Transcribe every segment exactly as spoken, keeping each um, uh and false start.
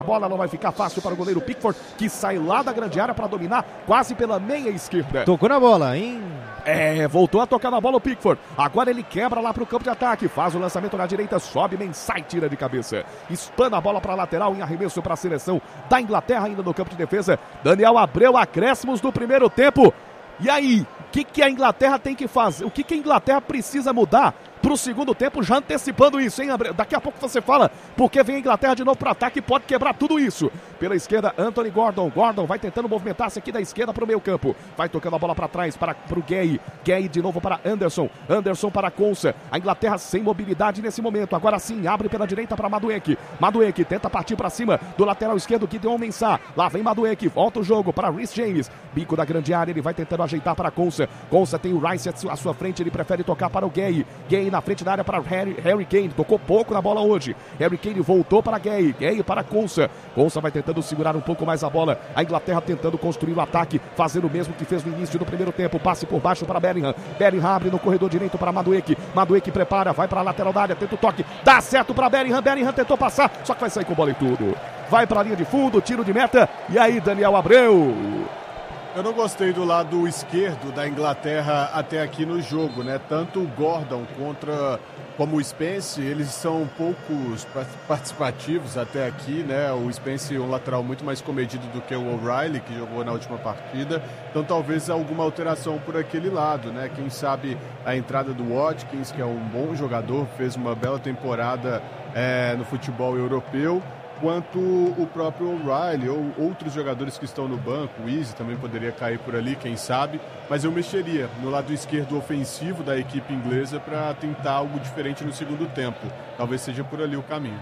A bola não vai ficar fácil para o goleiro Pickford, que sai lá da grande área para dominar quase pela meia esquerda. Tocou na bola, hein? É, voltou a tocar na bola o Pickford. Agora ele quebra lá para o campo de ataque, faz o lançamento na direita, sobe, Mensah tira de cabeça. Espana a bola para a lateral em arremesso para a seleção da Inglaterra ainda no campo de defesa. Daniel Abreu, acréscimos do primeiro tempo. E aí, o que, que a Inglaterra tem que fazer? O que, que a Inglaterra precisa mudar para o segundo tempo, já antecipando isso, hein, Abreu? Daqui a pouco você fala, porque vem a Inglaterra de novo para ataque e pode quebrar tudo isso. Pela esquerda, Anthony Gordon. Gordon vai tentando movimentar-se aqui da esquerda para o meio campo. Vai tocando a bola para trás para o Gay. Gay de novo para Anderson. Anderson para Konsa. A Inglaterra sem mobilidade nesse momento. Agora sim, abre pela direita para Madueke. Madueke tenta partir para cima do lateral esquerdo, Gideon Mensah. Lá vem Madueke, volta o jogo para Reece James. Bico da grande área, ele vai tentando ajeitar para Konsa. Konsa tem o Rice à sua frente, ele prefere tocar para o Gay. Gay na frente da área para Harry, Harry Kane, tocou pouco na bola hoje. Harry Kane voltou para Gay, Gay para Konsa. Konsa vai tentando segurar um pouco mais a bola. A Inglaterra tentando construir o ataque, fazendo o mesmo que fez no início do primeiro tempo. Passe por baixo para Bellingham. Bellingham abre no corredor direito para Madueke. Madueke prepara, vai para a lateral da área, tenta o toque, dá certo para Bellingham. Bellingham tentou passar, só que vai sair com bola e tudo. Vai para a linha de fundo, tiro de meta. E aí, Daniel Abreu? Eu não gostei do lado esquerdo da Inglaterra até aqui no jogo, né? Tanto o Gordon contra como o Spence, eles são poucos participativos até aqui, né? O Spence é um lateral muito mais comedido do que o O'Reilly, que jogou na última partida. Então talvez alguma alteração por aquele lado, né? Quem sabe a entrada do Watkins, que é um bom jogador, fez uma bela temporada é, no futebol europeu. Quanto o próprio O'Reilly ou outros jogadores que estão no banco, o Easy também poderia cair por ali, quem sabe, mas eu mexeria no lado esquerdo ofensivo da equipe inglesa para tentar algo diferente no segundo tempo. Talvez seja por ali o caminho.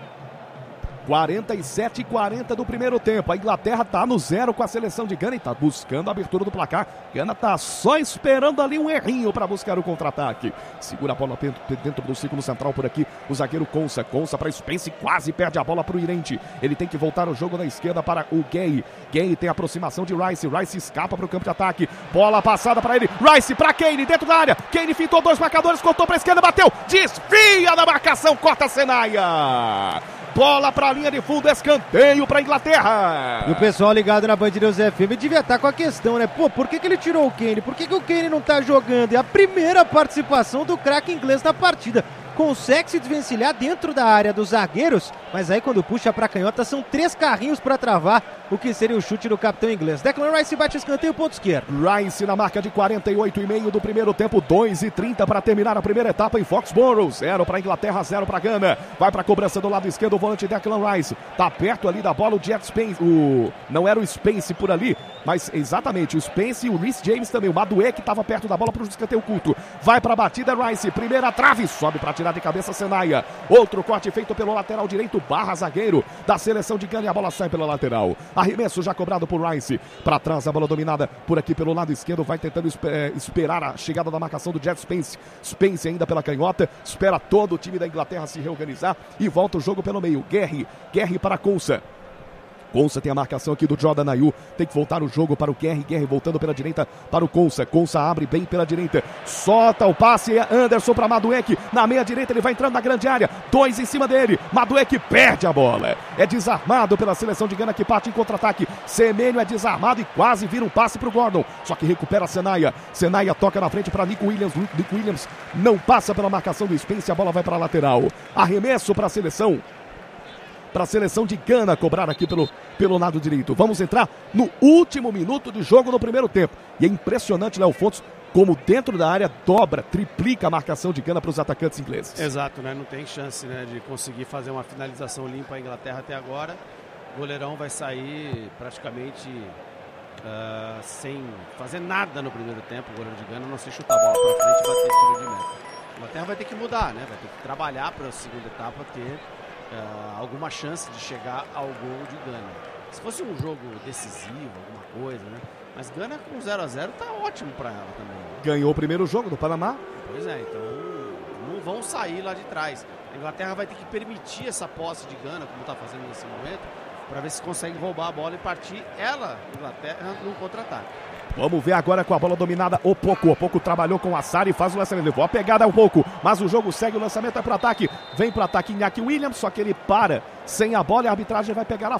quarenta e sete e quarenta do primeiro tempo. A Inglaterra tá no zero com a seleção de Gana e tá buscando a abertura do placar. Gana tá só esperando ali um errinho para buscar o contra-ataque. Segura a bola dentro do círculo central por aqui. O zagueiro Konsa. Konsa para Spence, quase perde a bola para o Irente. Ele tem que voltar o jogo na esquerda para o Gay. Gay tem aproximação de Rice. Rice escapa para o campo de ataque. Bola passada para ele. Rice para Kane dentro da área. Kane fintou dois marcadores, cortou para a esquerda, bateu. Desvia da marcação, corta a Senaia. Bola para a linha de fundo, escanteio para a Inglaterra. E o pessoal ligado na Band News F M devia estar com a questão, né? Pô, por que, que ele tirou o Kane? Por que, que o Kane não tá jogando? É a primeira participação do craque inglês na partida. Consegue se desvencilhar dentro da área dos zagueiros, mas aí quando puxa para a canhota são três carrinhos para travar o que seria o chute do capitão inglês. Declan Rice bate escanteio, ponto esquerdo. Rice na marca de quarenta e oito e meio do primeiro tempo, dois e trinta para terminar a primeira etapa em Foxborough. zero para Inglaterra, zero para Gana. Vai para a cobrança do lado esquerdo o volante Declan Rice. Tá perto ali da bola o Jet Spence. O... Não era o Spence por ali, mas exatamente o Spence e o Reece James também. O Madueke estava perto da bola para o escanteio curto. Vai para a batida Rice, primeira trave, sobe para tirar de cabeça Senaia. Outro corte feito pelo lateral direito, barra zagueiro da seleção de Gana e a bola sai pela lateral. Arremesso já cobrado por Rice. Para trás a bola dominada por aqui pelo lado esquerdo. Vai tentando esper- esperar a chegada da marcação do Jet Spence. Spence ainda pela canhota. Espera todo o time da Inglaterra se reorganizar e volta o jogo pelo meio. Guerri. Guerri para Konsa. Konsa tem a marcação aqui do Jordan Ayew. Tem que voltar o jogo para o Guerri. Guerri voltando pela direita para o Konsa. Konsa abre bem pela direita. Solta o passe. Anderson para Madueke. Na meia direita ele vai entrando na grande área. Dois em cima dele. Madueke perde a bola. É desarmado pela seleção de Gana que parte em contra-ataque. Semenyo é desarmado e quase vira um passe para o Gordon. Só que recupera a Senaia. Senaia toca na frente para Nico Williams. Nico Williams não passa pela marcação do Spence. A bola vai para a lateral. Arremesso para a seleção. Para a seleção de Gana cobrar aqui pelo, pelo lado direito. Vamos entrar no último minuto de jogo no primeiro tempo. E é impressionante, Léo Fontes, como dentro da área dobra, triplica a marcação de Gana para os atacantes ingleses. Exato, né? Não tem chance, né, de conseguir fazer uma finalização limpa a Inglaterra até agora. O goleirão vai sair praticamente uh, sem fazer nada no primeiro tempo. O goleiro de Gana não se chutar a bola para frente e bater tiro de meta. A Inglaterra vai ter que mudar, né? Vai ter que trabalhar para a segunda etapa ter Uh, alguma chance de chegar ao gol de Gana. Se fosse um jogo decisivo, alguma coisa, né? Mas Gana com zero a zero tá ótimo para ela também. Ganhou o primeiro jogo do Panamá. Pois é, então não vão sair lá de trás. A Inglaterra vai ter que permitir essa posse de Gana, como está fazendo nesse momento, para ver se consegue roubar a bola e partir ela, Inglaterra, no contra-ataque. Vamos ver agora com a bola dominada o Poco. O Poco trabalhou com a Sara e faz o lançamento. Levou a pegada o Poco, mas o jogo segue, o lançamento é para ataque. Vem para ataque Iñaki Williams, só que ele para sem a bola e a arbitragem vai pegar a